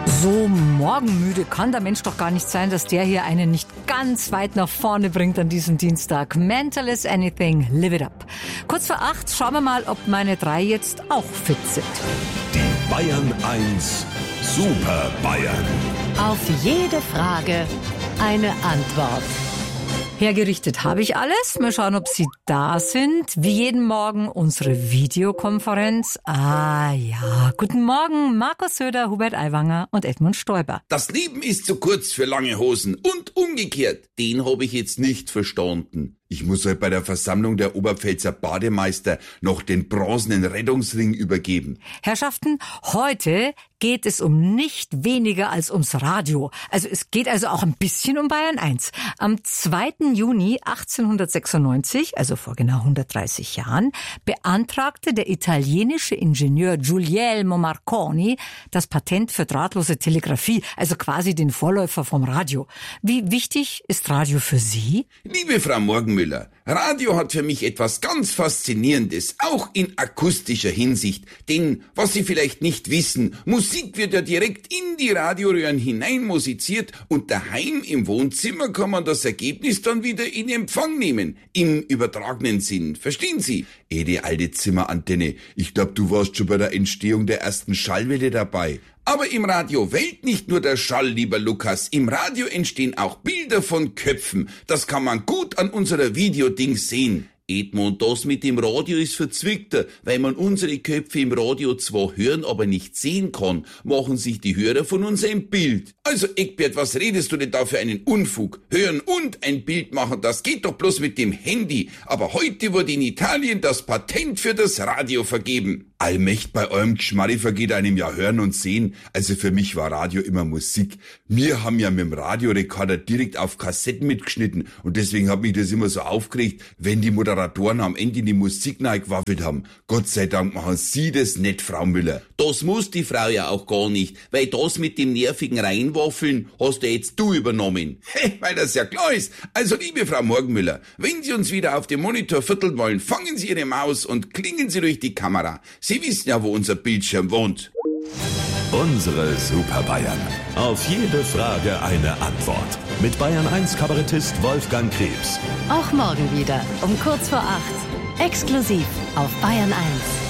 So morgenmüde kann der Mensch doch gar nicht sein, dass der hier einen nicht ganz weit nach vorne bringt an diesem Dienstag. Mental is anything, live it up. Kurz vor 8 schauen wir mal, ob meine 3 jetzt auch fit sind. Die Bayern 1 Super Bayern. Auf jede Frage eine Antwort. Hergerichtet habe ich alles. Mal schauen, ob Sie da sind. Wie jeden Morgen unsere Videokonferenz. Ah ja, guten Morgen Markus Söder, Hubert Aiwanger und Edmund Stoiber. Das Leben ist zu kurz für lange Hosen und umgekehrt. Den habe ich jetzt nicht verstanden. Ich muss heute bei der Versammlung der Oberpfälzer Bademeister noch den bronzenen Rettungsring übergeben. Herrschaften, heute geht es um nicht weniger als ums Radio. Also es geht also auch ein bisschen um Bayern 1. Am 2. Juni 1896, also vor genau 130 Jahren, beantragte der italienische Ingenieur Guglielmo Marconi das Patent für drahtlose Telegrafie, also quasi den Vorläufer vom Radio. Wie wichtig ist Radio für Sie? Liebe Frau Morgenmüller, Radio hat für mich etwas ganz Faszinierendes, auch in akustischer Hinsicht. Denn, was Sie vielleicht nicht wissen, Musik wird ja direkt in die Radioröhren hinein musiziert und daheim im Wohnzimmer kann man das Ergebnis dann wieder in Empfang nehmen. Im übertragenen Sinn, verstehen Sie? Die alte Zimmerantenne, ich glaube, du warst schon bei der Entstehung der ersten Schallwelle dabei. Aber im Radio wählt nicht nur der Schall, lieber Lukas. Im Radio entstehen auch Bilder von Köpfen. Das kann man gut an unserer Videodings sehen. Edmund, das mit dem Radio ist verzwickter, weil man unsere Köpfe im Radio zwar hören, aber nicht sehen kann, machen sich die Hörer von uns ein Bild. Also Eckbert, was redest du denn da für einen Unfug? Hören und ein Bild machen, das geht doch bloß mit dem Handy. Aber heute wurde in Italien das Patent für das Radio vergeben. Allmächt, bei eurem Geschmarri vergeht einem ja Hören und Sehen. Also für mich war Radio immer Musik. Wir haben ja mit dem Radiorekorder direkt auf Kassetten mitgeschnitten und deswegen hat mich das immer so aufgeregt, wenn die Moderatoren am Ende die Musik reingewaffelt haben. Gott sei Dank machen Sie das nicht, Frau Müller. Das muss die Frau ja auch gar nicht, weil das mit dem nervigen Reinwaffeln hast ja jetzt du übernommen. Weil das ja klar ist. Also liebe Frau Morgenmüller, wenn Sie uns wieder auf dem Monitor vierteln wollen, fangen Sie Ihre Maus und klingen Sie durch die Kamera. Sie wissen ja, wo unser Bildschirm wohnt. Unsere Super Bayern. Auf jede Frage eine Antwort. Mit Bayern 1 Kabarettist Wolfgang Krebs. Auch morgen wieder um kurz vor 8. Exklusiv auf Bayern 1.